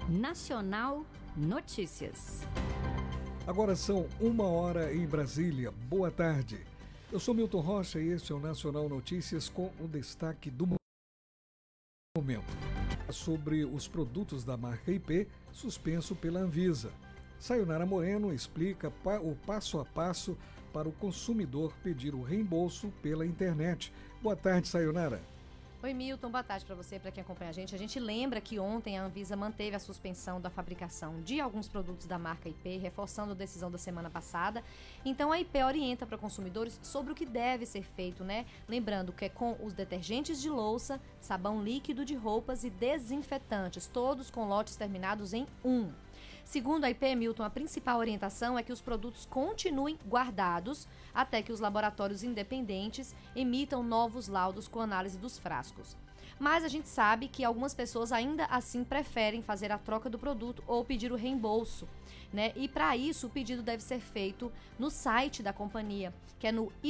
Nacional Notícias. Agora são 1h em Brasília. Boa tarde. Eu sou Milton Rocha e este é o Nacional Notícias com o destaque do momento. Sobre os produtos da marca IP suspenso pela Anvisa. Sayonara Moreno explica o passo a passo para o consumidor pedir o reembolso pela internet. Boa tarde, Sayonara. Oi, Milton, boa tarde para você, para quem acompanha a gente. A gente lembra que ontem a Anvisa manteve a suspensão da fabricação de alguns produtos da marca IP, reforçando a decisão da semana passada. Então a IP orienta para consumidores sobre o que deve ser feito, né? Lembrando que é com os detergentes de louça, sabão líquido de roupas e desinfetantes, todos com lotes terminados em 1. Segundo a IP, Milton, a principal orientação é que os produtos continuem guardados até que os laboratórios independentes emitam novos laudos com análise dos frascos. Mas a gente sabe que algumas pessoas ainda assim preferem fazer a troca do produto ou pedir o reembolso, né? E para isso o pedido deve ser feito no site da companhia, que é no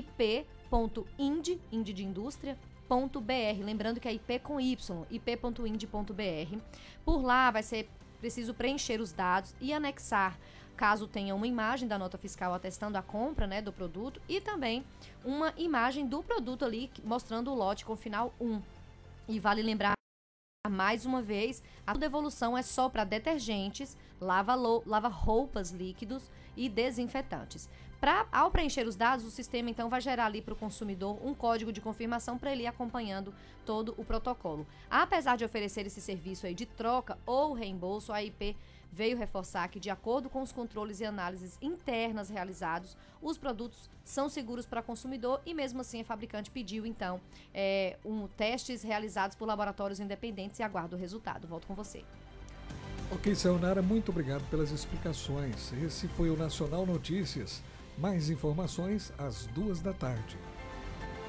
ip.ind, ind de indústria, .br. Lembrando que é IP com Y, ip.ind.br. Por lá vai ser preciso preencher os dados e anexar, caso tenha uma imagem da nota fiscal atestando a compra, né, do produto, e também uma imagem do produto ali mostrando o lote com final 1. E vale lembrar mais uma vez, a devolução é só para detergentes, lava-roupas líquidos e desinfetantes. Ao preencher os dados, o sistema então vai gerar ali para o consumidor um código de confirmação para ele ir acompanhando todo o protocolo. Apesar de oferecer esse serviço aí de troca ou reembolso, a IP veio reforçar que, de acordo com os controles e análises internas realizados, os produtos são seguros para o consumidor e mesmo assim a fabricante pediu então testes realizados por laboratórios independentes e aguarda o resultado. Volto com você. Ok, Sayonara, muito obrigado pelas explicações. Esse foi o Nacional Notícias. Mais informações às 14h.